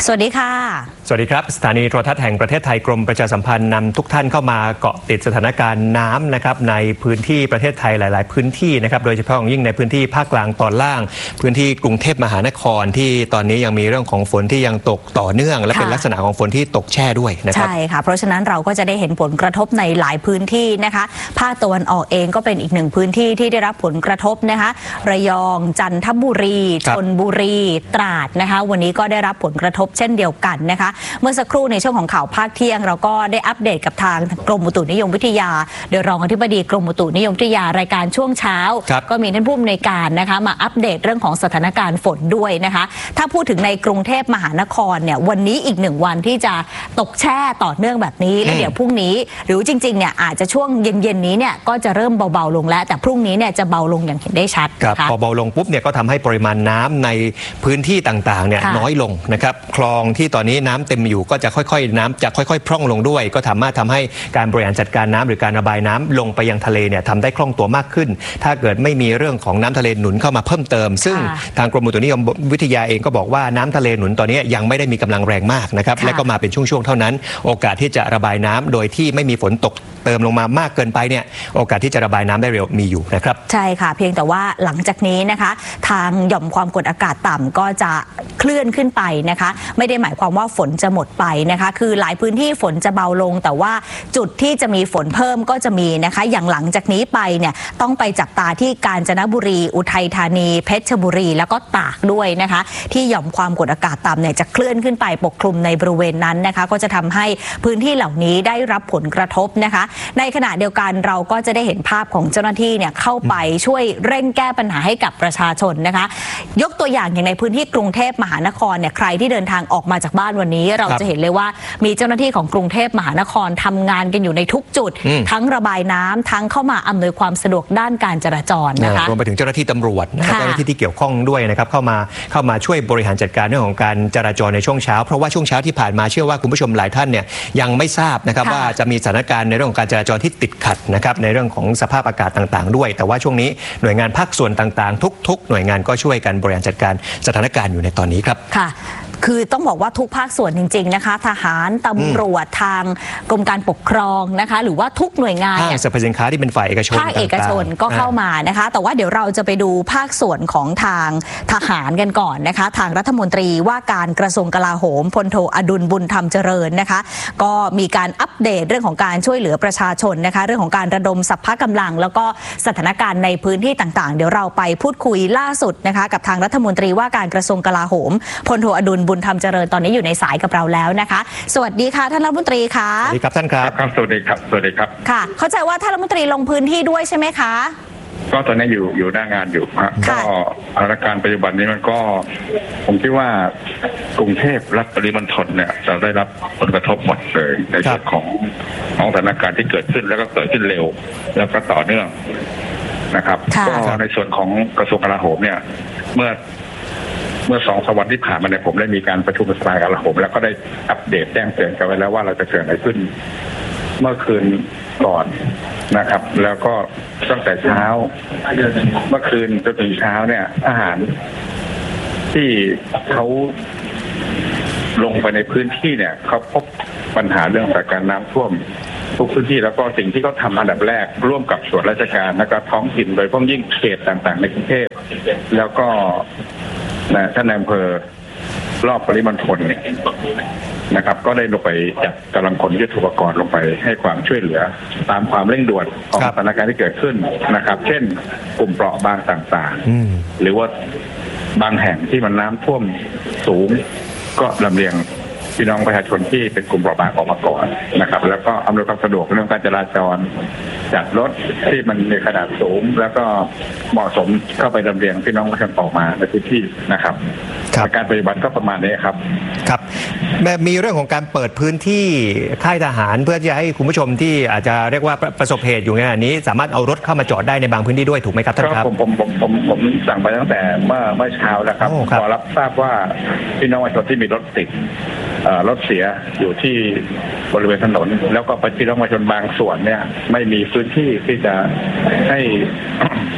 สวัสดีค่ะสวัสดีครับสถานีโทรทัศน์แห่งประเทศไทยกรมประชาสัมพันธ์นำทุกท่านเข้ามาเกาะติดสถานการณ์น้ำนะครับในพื้นที่ประเทศไทยหลายๆพื้นที่นะครับโดยเฉพาะอย่างยิ่งในพื้นที่ภาคกลางตอนล่างพื้นที่กรุงเทพมหานครที่ตอนนี้ยังมีเรื่องของฝนที่ยังตกต่อเนื่องและเป็นลักษณะของฝนที่ตกแช่ด้วยนะครับใช่ค่ะเพราะฉะนั้นเราก็จะได้เห็นผลกระทบในหลายพื้นที่นะคะภาคตะวันออกเองก็เป็นอีกหนึ่งพื้นที่ที่ได้รับผลกระทบนะคะระยองจันทบุรีชลบุรีตราดนะคะวันนี้ก็ได้รับผลกระทบเช่นเดียวกันนะคะเมื่อสักครู่ในช่วงของข่าวภาคเที่ยงเราก็ได้อัปเดตกับทางกรมอุตุนิยมวิทยาโดยรองอธิบดีกรมอุตุนิยมวิทยารายการช่วงเช้าก็มีท่านผู้อำนวยการนะคะมาอัปเดตเรื่องของสถานการณ์ฝนด้วยนะคะถ้าพูดถึงในกรุงเทพมหานครเนี่ยวันนี้อีก1วันที่จะตกแช่ต่อเนื่องแบบนี้แล้วเดี๋ยวพรุ่งนี้หรือจริงๆเนี่ยอาจจะช่วงเย็นๆนี้เนี่ยก็จะเริ่มเบาๆลงแล้วแต่พรุ่งนี้เนี่ยจะเบาลงอย่างเห็นได้ชัดพอเบาลงปุ๊บเนี่ยก็ทำให้ปริมาณน้ำในพื้นที่ต่างๆเนี่ยน้อยลงนะครับคลองที่ตอนนี้น้ำเต็มอยู่ก็จะค่อยๆน้ำจะค่อยๆพร่องลงด้วยก็สามารถทำให้การบริหารจัดการน้ำหรือการระบายน้ำลงไปยังทะเลเนี่ยทำได้คล่องตัวมากขึ้นถ้าเกิดไม่มีเรื่องของน้ำทะเลหนุนเข้ามาเพิ่มเติมซึ่งทางกรมอุตุนิยมวิทยาเองก็บอกว่าน้ำทะเลหนุนตอนนี้ยังไม่ได้มีกำลังแรงมากนะครับและก็มาเป็นช่วงๆเท่านั้นโอกาสที่จะระบายน้ำโดยที่ไม่มีฝนตกเติมลงมามากเกินไปเนี่ยโอกาสที่จะระบายน้ำได้เร็วมีอยู่นะครับใช่ค่ะเพียงแต่ว่าหลังจากนี้นะคะทางหย่อมความกดอากาศต่ำก็จะเคลื่อนขึ้นไปนะคะไม่ได้หมายความว่าฝนจะหมดไปนะคะคือหลายพื้นที่ฝนจะเบาลงแต่ว่าจุดที่จะมีฝนเพิ่มก็จะมีนะคะอย่างหลังจากนี้ไปเนี่ยต้องไปจับตาที่กาญจนบุรีอุทัยธานีเพชรบุรีแล้วก็ตากด้วยนะคะที่หย่อมความกดอากาศต่ำเนี่ยจะเคลื่อนขึ้นไปปกคลุมในบริเวณนั้นนะคะก็จะทำให้พื้นที่เหล่านี้ได้รับผลกระทบนะคะในขณะเดียวกันเราก็จะได้เห็นภาพของเจ้าหน้าที่เนี่ยเข้าไปช่วยเร่งแก้ปัญหาให้กับประชาชนนะคะยกตัวอย่างในพื้นที่กรุงเทพมหานครเนี่ยใครที่เดินทางออกมาจากบ้านวันนี้เราจะเห็นเลยว่ามีเจ้าหน้าที่ของกรุงเทพมหานครทำงานกันอยู่ในทุกจุดทั้งระบายน้ำทั้งเข้ามาอำนวยความสะดวกด้านการจราจรนะคะรวมไปถึงเจ้าหน้าที่ตำรวจนะครับเจ้าหน้าที่ที่เกี่ยวข้องด้วยนะครับเข้ามาช่วยบริหารจัดการเรื่องของการจราจรในช่วงเช้าเพราะว่าช่วงเช้าที่ผ่านมาเชื่อว่าคุณผู้ชมหลายท่านเนี่ยยังไม่ทราบนะครับว่าจะมีสถานการณ์ในเรื่องของการจราจรที่ติดขัดนะครับในเรื่องของสภาพอากาศต่างๆด้วยแต่ว่าช่วงนี้หน่วยงานภาคส่วนต่างๆทุกหน่วยงานก็ช่วยกันบริหารจัดการสถานการณ์อยู่ในตอนนี้ครับค่ะคือต้องบอกว่าทุกภาคส่วนจริงๆนะคะทหารตำรวจทางกรมการปกครองนะคะหรือว่าทุกหน่วยงานสรรพสินค้าที่เป็นฝ่ายเอกชนภาคเอกชนก็เข้ามานะคะแต่ว่าเดี๋ยวเราจะไปดูภาคส่วนของทางทหารกันก่อนนะคะทางรัฐมนตรีว่าการกระทรวงกลาโหมพลโทอดุลบุญธรรมเจริญนะคะก็มีการอัปเดตเรื่องของการช่วยเหลือประชาชนนะคะเรื่องของการระดมสรรพกำลังแล้วก็สถานการณ์ในพื้นที่ต่างๆเดี๋ยวเราไปพูดคุยล่าสุดนะคะกับทางรัฐมนตรีว่าการกระทรวงกลาโหมพลโทอดุลบุญธรรมเจริญตอนนี้อยู่ในสายกับเราแล้วนะคะสวัสดีค่ะท่านรัฐมนตรีค่ะสวัสดีครับท่านครับครับสวัสดีครับสวัสดีครับค่ะเข้าใจว่าท่านรัฐมนตรีลงพื้นที่ด้วยใช่ไหมคะก็ตอนนี้อยู่หน้างานอยู่ครับก็สถานการณ์ปัจจุบันนี้มันก็ผมคิดว่ากรุงเทพและปริมณฑลเนี่ยจะได้รับผลกระทบหมดเลยในส่วนของสถานการณ์ที่เกิดขึ้นแล้วก็เกิดขึ้นเร็วแล้วก็ต่อเนื่องนะครับก็ในส่วนของกระทรวงกลาโหมเนี่ยเมื่อ2-3 วันที่ผ่านมาเนี่ยผมได้มีการประชุมสภากลาโหมแล้วก็ได้อัปเดตแจ้งเตือนกันไว้แล้วว่าเราจะเกิดอะไรขึ้นเมื่อคืนก่อนนะครับแล้วก็ตั้งแต่เช้าเมื่อคืนจนถึงเช้าเนี่ยทหารที่เขาลงไปในพื้นที่เนี่ยเขาพบปัญหาเรื่องสถานการณ์น้ำท่วมทุกพื้นที่แล้วก็สิ่งที่เขาทำอันดับแรกร่วมกับส่วนราชการและก็ท้องถิ่นโดยเฉพาะยิ่งเขตต่างๆในกรุงเทพแล้วก็ท่านนายอำเภอรอบปริมณฑลเนี่ยนะครับก็ได้ลงไปจัดกำลังคนยุทโธปกรณ์ลงไปให้ความช่วยเหลือตามความเร่งด่วนของสถานการณ์ที่เกิดขึ้นนะครับเช่นกลุ่มเปราะบางต่างๆหรือว่าบางแห่งที่มันน้ำท่วมสูงก็ลำเลียงพี่น้องประชาชนที่เป็นกลุ่มเปราะบางออกมาก่อนนะครับแล้วก็อำนวยความสะดวกเรื่องการจราจรจัดรถที่มันมีขนาดสูงแล้วก็เหมาะสมเข้าไปลำเลียงพี่น้องประชาชนออกมาในพื้นที่นะครับการปฏิบัติก็ประมาณนี้ครับครับมีเรื่องของการเปิดพื้นที่ค่ายทหารเพื่อจะให้คุณผู้ชมที่อาจจะเรียกว่าประสบเหตุอยู่ในขณะนี้สามารถเอารถเข้ามาจอดได้ในบางพื้นที่ด้วยถูกไหมครับท่านครับผมสั่งไปตั้งแต่เมื่อเช้าแล้วครับพอรับทราบว่าพี่น้องประชาชนที่มีรถติดรถเสียอยู่ที่บริเวณถนนแล้วก็พี่น้องประชาชนบางส่วนเนี่ยไม่มีพื้นที่ที่จะให้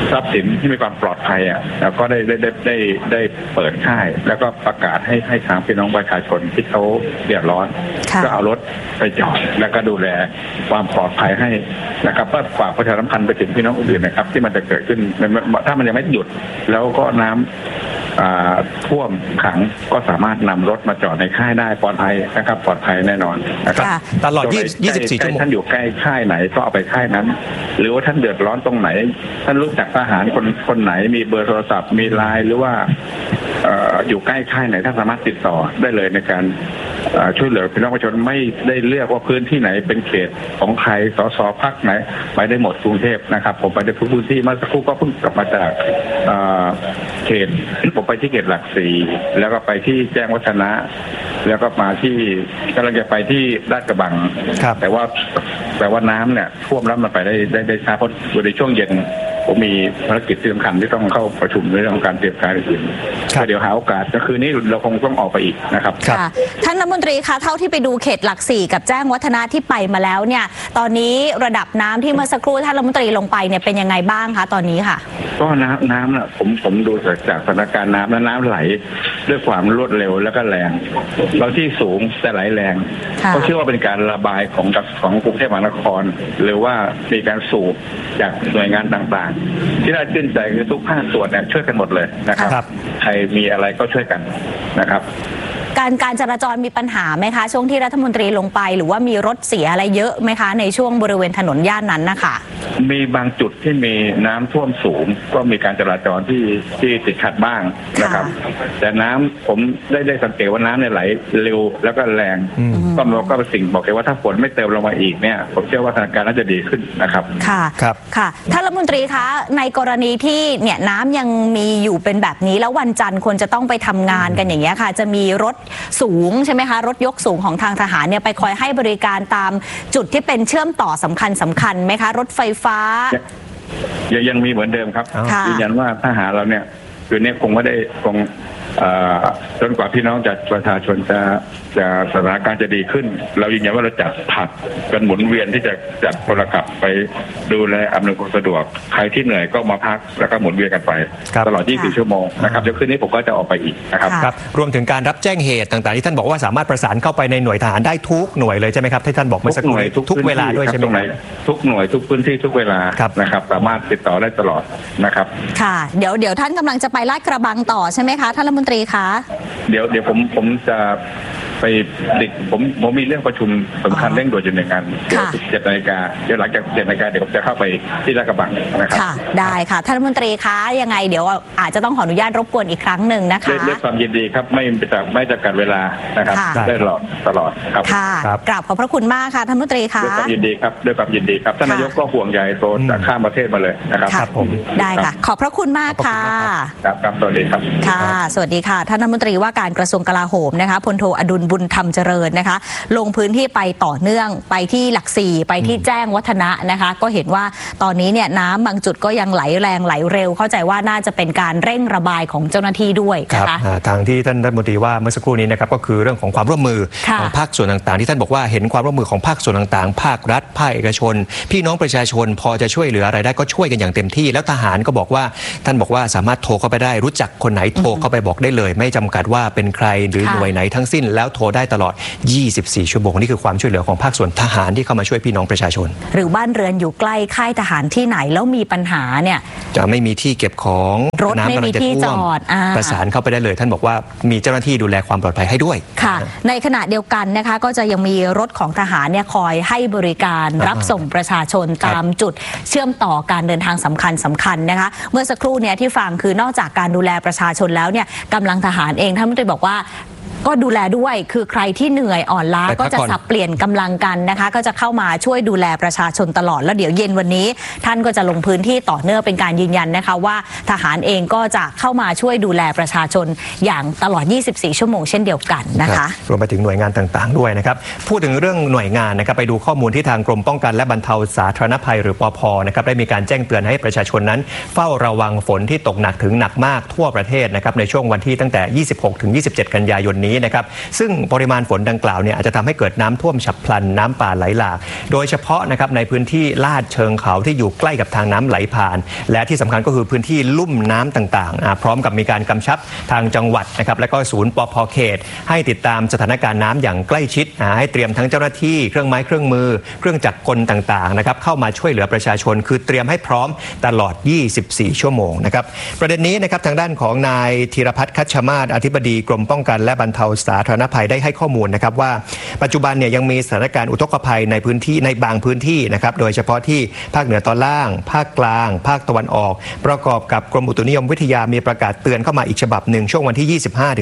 ทรัพย์สินที่มีความปลอดภัยแล้วก็ได้เปิดค่ายแล้วก็ประกาศให้ทางพี่น้องประชาชนที่เขาเดือดร้อนก็เอารถไปจอดแล้วก็ดูแลความปลอดภัยให้นะครับเพื่อฝากประชาสัมพันธ์ไปถึงพี่น้องอื่นนะครับที่มันจะเกิดขึ้นถ้ามันยังไม่หยุดแล้วก็น้ำท่วมขังก็สามารถนำรถมาจอดในค่ายได้ปลอดภัยนะครับปลอดภัยแน่นอนนะครับตลอด24 ชั่วโมงท่านอยู่ใกล้ค่ายไหนก็เอาไปค่ายนั้นหรือว่าท่านเดือดร้อนตรงไหนท่านรู้จักทหารคนไหนมีเบอร์โทรศัพท์มีไลน์หรือว่าอยู่ใกล้ค่ายไหนท่านสามารถติดต่อได้เลยในการช่วยเหลือพี่น้องประชาชนไม่ได้เลือกว่าพื้นที่ไหนเป็นเขตของใครสสพรรคไหนไปได้หมดกรุงเทพนะครับผมไปได้ทุกพื้นที่เมื่อสักครู่ก็เพิ่งกลับมาจากเขตผมไปที่เขตหลักสี่แล้วก็ไปที่แจ้งวัฒนะแล้วก็มาที่กำลังจะไปที่ลาดกระบังแต่ว่าน้ำเนี่ยท่วมแล้วมันไปได้ช้าเพราะในช่วงเย็นผมมีภารกิจสำคัญที่ต้องเข้าประชุมในเรื่องของการเตรียมการอื่นๆเดี๋ยวหาโอกาสก็คือนี้เราคงต้องออกไปอีกนะครับท่านรัฐมนตรีคะเท่าที่ไปดูเขตหลักสี่กับแจ้งวัฒนะที่ไปมาแล้วเนี่ยตอนนี้ระดับน้ำที่เมื่อสักครู่ท่านรัฐมนตรีลงไปเนี่ยเป็นยังไงบ้างคะตอนนี้ค่ะก็น้ำน่ะผมดูจากสถานการณ์น้ำและน้ำไหลด้วยความรวดเร็วแล้วก็แรงบางที่สูงแต่ไหลแรงก็เชื่อว่าเป็นการระบายของกรุงเทพมหานครหรือว่ามีการสูบจากหน่วยงานต่างๆที่น่าชื่นใจคือทุกภาคส่วนเนี่ยช่วยกันหมดเลยนะครับใครมีอะไรก็ช่วยกันนะครับการจราจรมีปัญหาไหมคะช่วงที่รัฐมนตรีลงไปหรือว่ามีรถเสียอะไรเยอะไหมคะในช่วงบริเวณถนนย่านนั้นนะคะมีบางจุดที่มีน้ำท่วมสูงก็มีการจราจรที่ติดขัดบ้างนะครับแต่น้ำผมได้สังเกตว่าน้ำเนี่ยไหลเร็วแล้วก็แรงก็เป็นสิ่งบอกเลยว่าถ้าฝนไม่เติมลงมาอีกเนี่ยผมเชื่อว่าสถานการณ์น่าจะดีขึ้นนะครับค่ะท่านรัฐมนตรีคะในกรณีที่เนี่ยน้ำยังมีอยู่เป็นแบบนี้แล้ววันจันทร์คนจะต้องไปทำงานกันอย่างเงี้ยค่ะจะมีรถสูงใช่ไหมคะรถยกสูงของทางทหารเนี่ยไปคอยให้บริการตามจุดที่เป็นเชื่อมต่อสำคัญไหมคะรถไฟฟ้ายังมีเหมือนเดิมครับยืนยันว่าทหารเราเนี่ยคือเนี่ยคงไม่ได้จนกว่าพี่น้องจากประชาชนจะสถานการณ์จะดีขึ้นเรายืนยันว่าเราจะผัดกันหมุนเวียนที่จะจัดพลขับไปดูแลอำนวยความสะดวกใครที่เหนื่อยก็มาพักแล้วก็หมุนเวียนกันไปตลอด24 ชั่วโมงนะครับเดี๋ยวคืนนี้ผมก็จะออกไปอีกนะครับรวมถึงการรับแจ้งเหตุต่างๆที่ท่านบอกว่าสามารถประสานเข้าไปในหน่วยทหารได้ทุกหน่วยเลยใช่ไหมครับที่ท่านบอกเมื่อสักครู่ทุกเวลาด้วยใช่ไหมทุกหน่วยทุกพื้นที่ทุกเวลานะครับสามารถติดต่อได้ตลอดนะครับค่ะเดี๋ยวท่านกำลังจะไปลาดกระบังต่อใช่ไหมคะท่านรัฐมนตรีคะเดี๋ยวผมจะไปผมมีเรื่องประชุมสำคัญเร่งด่วนอยู่ในงาน7 นาฬิกาเดี๋ยวหลังจาก7 นาฬิกาเดี๋ยวผมจะเข้าไปที่ลาดกระบังนะครับค่ะได้ค่ะท่านรัฐมนตรีคะยังไงเดี๋ยวอาจจะต้องขออนุญาตรบกวนอีกครั้งหนึ่งนะคะด้วยความยินดีครับไม่จำกัดเวลานะครับได้ตลอดครับค่ะกราบขอบพระคุณมากค่ะท่านรัฐมนตรีคะด้วยความยินดีครับด้วยความยินดีครับท่านนายกก็ห่วงใยโซนจากข้ามประเทศมาเลยนะครับผมได้ค่ะขอบพระคุณมากค่ะครับสวัสดีครับค่ะสวัสดีค่ะท่านรัฐมนตรีว่าการกระทรวงกลาโหมนะคะพลโทอดุลบุญธรรมเจริญนะคะลงพื้นที่ไปต่อเนื่องไปที่หลักสี่ไปที่แจ้งวัฒนะนะคะก็เห็นว่าตอนนี้เนี่ยน้ำบางจุดก็ยังไหลแรงไหลเร็วเข้าใจว่าน่าจะเป็นการเร่งระบายของเจ้าหน้าที่ด้วยนะคะทางที่ท่านรัฐมนตรีว่าเมื่อสักครู่นี้นะครับก็คือเรื่องของความร่วมมือของภาคส่วนต่างๆที่ท่านบอกว่าเห็นความร่วมมือของภาคส่วนต่างๆภาครัฐภาคเอกชนพี่น้องประชาชนพอจะช่วยเหลืออะไรได้ก็ช่วยกันอย่างเต็มที่แล้วทหารก็บอกว่าท่านบอกว่าสามารถโทรเข้าไปได้รู้จักคนไหนโทรเข้าไปบอกได้เลยไม่จำกัดว่าเป็นใครหรือหน่วยไหนทั้งสิ้นแล้วโทรได้ตลอด24 ชั่วโมงนี่คือความช่วยเหลือของภาคส่วนทหารที่เข้ามาช่วยพี่น้องประชาชนหรือบ้านเรือนอยู่ใกล้ค่ายทหารที่ไหนแล้วมีปัญหาเนี่ยจะไม่มีที่เก็บของรถไม่มีที่จอดประสานเข้าไปได้เลยท่านบอกว่ามีเจ้าหน้าที่ดูแลความปลอดภัยให้ด้วยค่ะในขณะเดียวกันนะคะก็จะยังมีรถของทหารเนี่ยคอยให้บริการรับส่งประชาชนตามจุดเชื่อมต่อการเดินทางสำคัญนะคะเมื่อสักครู่เนี่ยที่ฟังคือนอกจากการดูแลประชาชนแล้วเนี่ยกำลังทหารเองท่านรัฐมนตรีบอกว่าก็ดูแลด้วยคือใครที่เหนื่อยอ่อนล้าก็จะสับเปลี่ยนกำลังกันนะคะก็จะเข้ามาช่วยดูแลประชาชนตลอดแล้วเดี๋ยวเย็นวันนี้ท่านก็จะลงพื้นที่ต่อเนื่องเป็นการยืนยันนะคะว่าทหารเองก็จะเข้ามาช่วยดูแลประชาชนอย่างตลอด24 ชั่วโมงเช่นเดียวกันนะคะรวมไปถึงหน่วยงานต่างๆด้วยนะครับพูดถึงเรื่องหน่วยงานนะครับไปดูข้อมูลที่ทางกรมป้องกันและบรรเทาสาธารณภัยหรือปภ.นะครับได้มีการแจ้งเตือนให้ประชาชนนั้นเฝ้าระวังฝนที่ตกหนักถึงหนักมากทั่วประเทศนะครับในช่วงวันที่ตั้งแต่26 ถึง 27 กันยายนนี้นี้นะครับซึ่งปริมาณฝนดังกล่าวเนี่ยอาจจะทำให้เกิดน้ำท่วมฉับพลันน้ำป่าไหลหลากโดยเฉพาะนะครับในพื้นที่ลาดเชิงเขาที่อยู่ใกล้กับทางน้ำไหลผ่านและที่สำคัญก็คือพื้นที่ลุ่มน้ำต่างๆพร้อมกับมีการกำชับทางจังหวัดนะครับและก็ศูนย์ปภ.เขตให้ติดตามสถานการณ์น้ำอย่างใกล้ชิดให้เตรียมทั้งเจ้าหน้าที่เครื่องไม้เครื่องมือเครื่องจักรกลต่างๆนะครับเข้ามาช่วยเหลือประชาชนคือเตรียมให้พร้อมตลอด24ชั่วโมงนะครับประเด็นนี้นะครับทางด้านของนายธีรพัฒน์คัชชมาศอธิบดีกรมป้องกันและบรรเทาสาธารณภัยได้ให้ข้อมูลนะครับว่าปัจจุบันเนี่ยยังมีสถานการณ์อุทกภัยในพื้นที่ในบางพื้นที่นะครับโดยเฉพาะที่ภาคเหนือตอนล่างภาคกลางภาคตะวันออกประกอบกับกรมอุตุนิยมวิทยามีประกาศเตือนเข้ามาอีกฉบับหนึ่งช่วงวันที่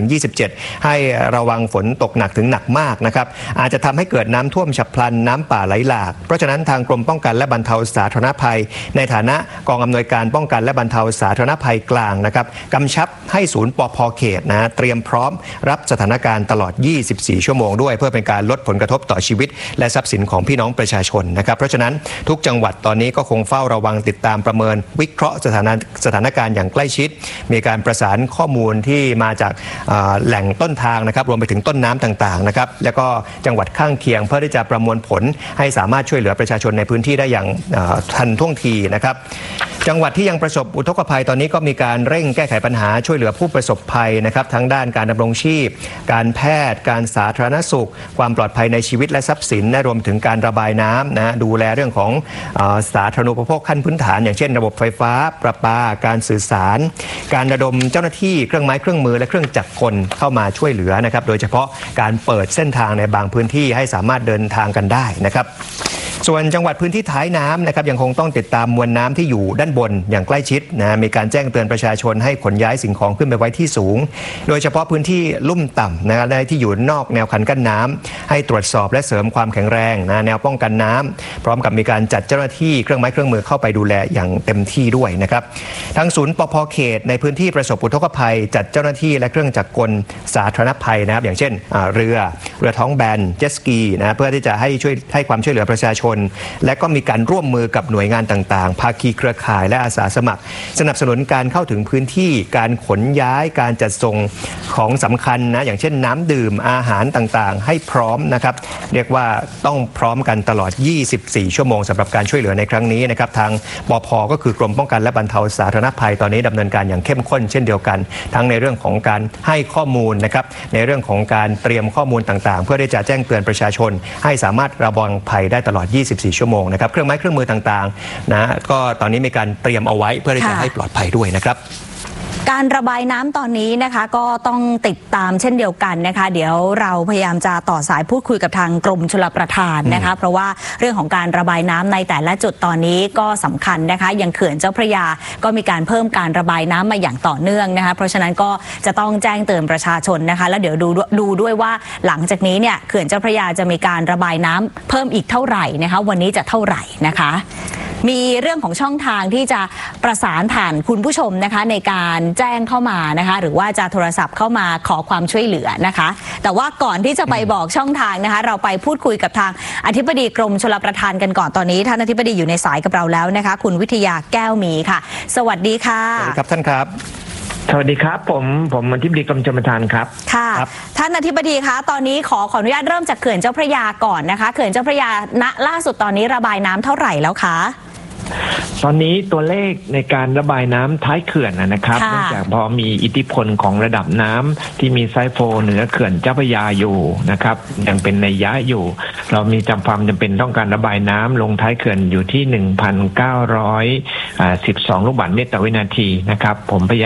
25-27 ให้ระวังฝนตกหนักถึงหนักมากนะครับอาจจะทำให้เกิดน้ำท่วมฉับพลันน้ำป่าไหลหลากเพราะฉะนั้นทางกรมป้องกันและบรรเทาสาธารณภัยในฐานะกองอำนวยการป้องกันและบรรเทาสาธารณภัยกลางนะครับกำชับให้ศูนย์ปภ.เขตนะเตรียมพร้อมรับสถานการณ์ตลอด24ชั่วโมงด้วยเพื่อเป็นการลดผลกระทบต่อชีวิตและทรัพย์สินของพี่น้องประชาชนนะครับเพราะฉะนั้นทุกจังหวัดตอนนี้ก็คงเฝ้าระวังติดตามประเมินวิเคราะห์สถานการณ์อย่างใกล้ชิดมีการประสานข้อมูลที่มาจากแหล่งต้นทางนะครับรวมไปถึงต้นน้ำต่างๆนะครับแล้วก็จังหวัดข้างเคียงเพื่อที่จะประมวลผลให้สามารถช่วยเหลือประชาชนในพื้นที่ได้อย่างทันท่วงทีนะครับจังหวัดที่ยังประสบอุทกภัยตอนนี้ก็มีการเร่งแก้ไขปัญหาช่วยเหลือผู้ประสบภัยนะครับทั้งด้านการดำรงชีพการแพทย์การสาธารณสุขความปลอดภัยในชีวิตและทรัพย์สินรวมถึงการระบายน้ำนะดูแลเรื่องของสาธารณูปโภคขั้นพื้นฐานอย่างเช่นระบบไฟฟ้าประปาการสื่อสารการระดมเจ้าหน้าที่เครื่องไม้เครื่องมือและเครื่องจักรกลเข้ามาช่วยเหลือนะครับโดยเฉพาะการเปิดเส้นทางในบางพื้นที่ให้สามารถเดินทางกันได้นะครับส่วนจังหวัดพื้นที่ท้ายน้ำนะครับยังคงต้องติดตามมวลน้ำที่อยู่ด้านบนอย่างใกล้ชิดนะมีการแจ้งเตือนประชาชนให้ขนย้ายสิ่งของขึ้นไปไว้ที่สูงโดยเฉพาะพื้นที่ลุ่มต่ำนะครับที่อยู่นอกแนวคันกั้นน้ำให้ตรวจสอบและเสริมความแข็งแรงนะแนวป้องกันน้ำพร้อมกับมีการจัดเจ้าหน้าที่เครื่องไม้เครื่องมือเข้าไปดูแลอย่างเต็มที่ด้วยนะครับทางศูนย์ปภ.เขตในพื้นที่ประสบอุทกภัยจัดเจ้าหน้าที่และเครื่องจักรกลสาธารณภัยนะครับอย่างเช่นเรือท้องแบนเจ็ตสกีนะเพื่อที่จะให้ความช่วยเหลือประชาชนและก็มีการร่วมมือกับหน่วยงานต่างๆภาคีเครือข่ายและอาสาสมัครสนับสนุนการเข้าถึงพื้นที่การขนย้ายการจัดส่งของสำคัญนะอย่างเช่นน้ำดื่มอาหารต่างๆให้พร้อมนะครับเรียกว่าต้องพร้อมกันตลอด24ชั่วโมงสำหรับการช่วยเหลือในครั้งนี้นะครับทางปภ.ก็คือกรมป้องกันและบรรเทาสาธารณภัยตอนนี้ดำเนินการอย่างเข้มข้นเช่นเดียวกันทั้งในเรื่องของการให้ข้อมูลนะครับในเรื่องของการเตรียมข้อมูลต่างๆเพื่อที่จะแจ้งเตือนประชาชนให้สามารถระวังภัยได้ตลอด24ชั่วโมงนะครับเครื่องไม้เครื่องมือต่างๆนะก็ตอนนี้มีการเตรียมเอาไว้เพื่อที่จะให้ปลอดภัยด้วยนะครับการระบายน้ำตอนนี้นะคะก็ต้องติดตามเช่นเดียวกันนะคะเดี๋ยวเราพยายามจะต่อสายพูดคุยกับทางกรมชลประทานนะคะเพราะว่าเรื่องของการระบายน้ำในแต่ละจุดตอนนี้ก็สำคัญนะคะอย่างเขื่อนเจ้าพระยาก็มีการเพิ่มการระบายน้ำมาอย่างต่อเนื่องนะคะเพราะฉะนั้นก็จะต้องแจ้งเตือนประชาชนนะคะแล้วเดี๋ยวดูด้วยว่าหลังจากนี้เนี่ยเขื่อนเจ้าพระยาจะมีการระบายน้ำเพิ่มอีกเท่าไหร่นะคะวันนี้จะเท่าไหร่นะคะมีเรื่องของช่องทางที่จะประสานผ่านคุณผู้ชมนะคะในการแจ้งเข้ามานะคะหรือว่าจะโทรศัพท์เข้ามาขอความช่วยเหลือนะคะแต่ว่าก่อนที่จะไปบอกช่องทางนะคะเราไปพูดคุยกับทางอธิบดีกรมชลประทานกันก่อนตอนนี้ท่านอธิบดีอยู่ในสายกับเราแล้วนะคะคุณวิทยาแก้วมีค่ะสวัสดีค่ะสวัสดีครับท่านครับสวัสดีครับผมอธิบดีกรมชลประทานครับค่ะท่านอธิบดีคะตอนนี้ขออนุญาตเริ่มจากเขื่อนเจ้าพระยาก่อนนะคะเขื่อนเจ้าพระยาณล่าสุดตอนนี้ระบายน้ำเท่าไหร่แล้วคะตอนนี้ตัวเลขในการระบายน้ำท้ายเขื่อนนะครับเนื่องจากพอมีอิทธิพลของระดับน้ำที่มีไซโฟเหนือเขื่อนเจ้าพระยาอยู่นะครับยังเป็นนัยยะอยู่เรามีความจำเป็นต้องการระบายน้ำลงท้ายเขื่อนอยู่ที่ 1,912 ลูกบาศก์เมตรต่อวินาทีนะครับผมพยายาม